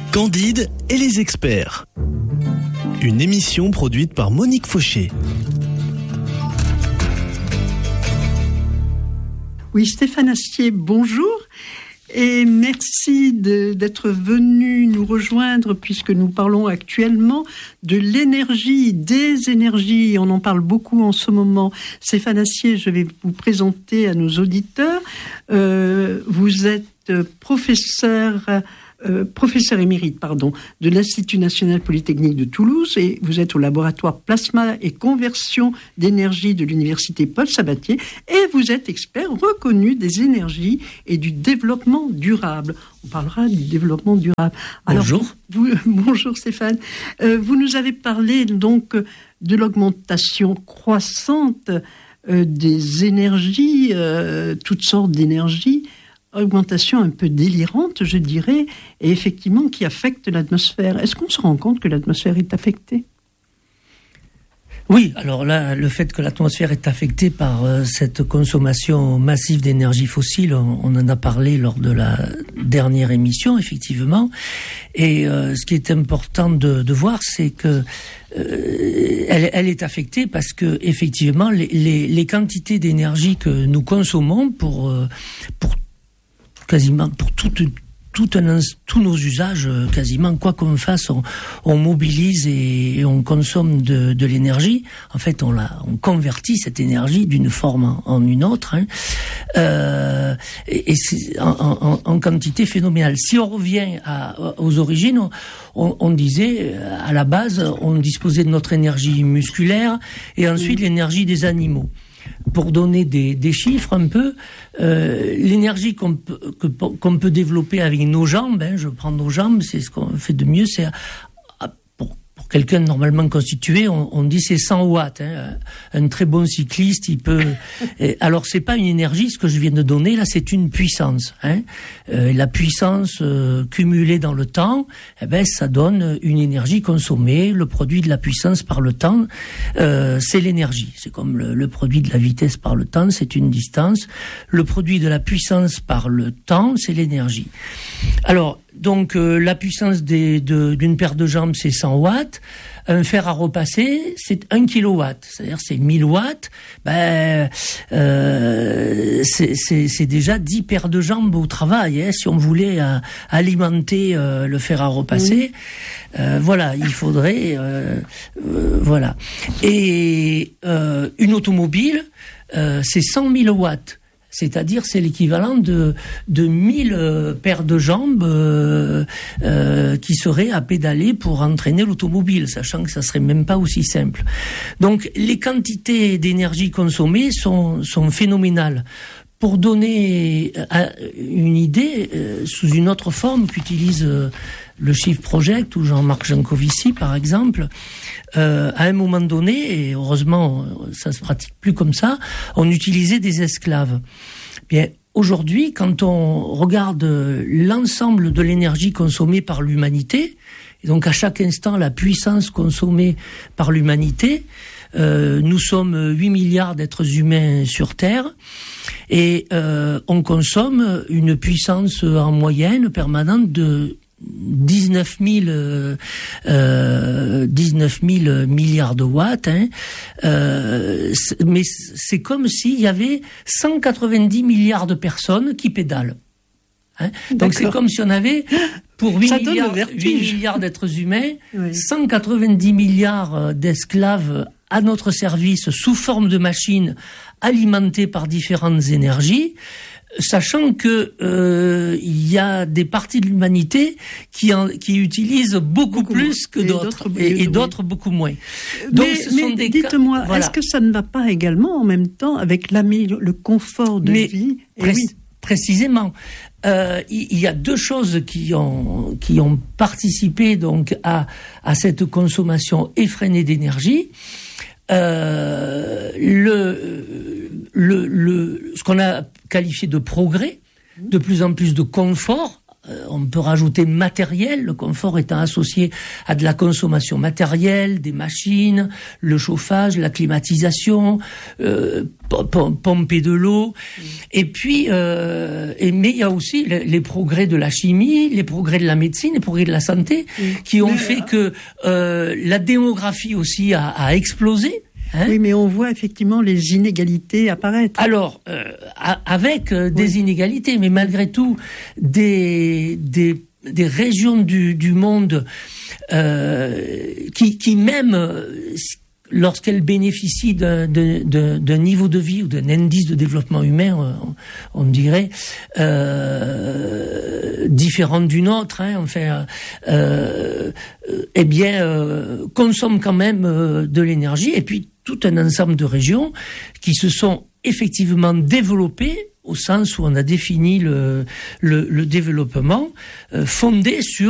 Candide et les experts. Une émission produite par Monique Fauché. Oui, Stéphane Astier, bonjour. Et merci d'être venu nous rejoindre puisque nous parlons actuellement de l'énergie, des énergies. On en parle beaucoup en ce moment. Stéphane Astier, je vais vous présenter à nos auditeurs. Vous êtes professeur émérite, de l'Institut national polytechnique de Toulouse, et vous êtes au laboratoire plasma et conversion d'énergie de l'université Paul Sabatier, et vous êtes expert reconnu des énergies et du développement durable. On parlera du développement durable. Alors, bonjour. Bonjour Stéphane. Vous nous avez parlé donc de l'augmentation croissante des énergies, toutes sortes d'énergies, augmentation un peu délirante, je dirais, et effectivement qui affecte l'atmosphère. Est-ce qu'on se rend compte que l'atmosphère est affectée ? Oui, alors là, le fait que l'atmosphère est affectée par cette consommation massive d'énergie fossile, on en a parlé lors de la dernière émission, effectivement. Et ce qui est important de voir, c'est que elle est affectée parce que effectivement, les quantités d'énergie que nous consommons pour quasiment pour tous nos usages, quasiment quoi qu'on fasse, on mobilise et on consomme de l'énergie. En fait, on convertit cette énergie d'une forme en une autre, et c'est en quantité phénoménale. Si on revient aux origines, on disait à la base, on disposait de notre énergie musculaire et ensuite l'énergie des animaux. Pour donner des chiffres un peu, l'énergie qu'on peut développer avec nos jambes, je prends nos jambes, c'est ce qu'on fait de mieux, c'est pour quelqu'un normalement constitué, on dit c'est 100 watts. Un très bon cycliste, il peut. Alors c'est pas une énergie, ce que je viens de donner là, c'est une puissance. La puissance cumulée dans le temps, ça donne une énergie consommée. Le produit de la puissance par le temps, c'est l'énergie. C'est comme le produit de la vitesse par le temps, c'est une distance. Le produit de la puissance par le temps, c'est l'énergie. Alors donc la puissance d'une paire de jambes, c'est 100 watts. Un fer à repasser, c'est 1 kilowatt. C'est-à-dire, c'est 1000 watts. C'est déjà 10 paires de jambes au travail, si on voulait alimenter le fer à repasser. Voilà, il faudrait... voilà. Et une automobile, c'est 100 000 watts. C'est-à-dire, c'est l'équivalent de 1000 paires de jambes qui seraient à pédaler pour entraîner l'automobile, sachant que ça serait même pas aussi simple. Donc, les quantités d'énergie consommées sont phénoménales. Pour donner une idée, sous une autre forme qu'utilise le Shift Project ou Jean-Marc Jancovici, par exemple, à un moment donné, et heureusement ça se pratique plus comme ça, on utilisait des esclaves. Bien, aujourd'hui, quand on regarde l'ensemble de l'énergie consommée par l'humanité, et donc à chaque instant la puissance consommée par l'humanité, nous sommes 8 milliards d'êtres humains sur Terre, et on consomme une puissance en moyenne permanente de 19 000 milliards de watts, mais c'est comme s'il y avait 190 milliards de personnes qui pédalent. Donc c'est comme si on avait, pour 8 milliards d'êtres humains, 190 milliards d'esclaves à notre service sous forme de machines alimentées par différentes énergies, sachant que il y a des parties de l'humanité qui utilisent beaucoup plus que d'autres, et d'autres beaucoup moins. Donc, mais dites-moi, voilà. Est-ce que ça ne va pas également en même temps avec le confort de vie? Précisément. Il y a deux choses qui ont participé donc à cette consommation effrénée d'énergie. Ce qu'on a qualifié de progrès, de plus en plus de confort on peut rajouter matériel, le confort étant associé à de la consommation matérielle, des machines, le chauffage, la climatisation, pomper de l'eau. Et puis, mais il y a aussi les progrès de la chimie, les progrès de la médecine, les progrès de la santé, qui ont fait que la démographie aussi a explosé. Hein? Oui, mais on voit effectivement les inégalités apparaître. Alors, avec des inégalités, mais malgré tout, des régions du monde qui même lorsqu'elles bénéficient d'un niveau de vie ou d'un indice de développement humain, on dirait, différent d'une autre, hein, enfin, consomment quand même de l'énergie, et puis tout un ensemble de régions qui se sont effectivement développées au sens où on a défini le développement fondé sur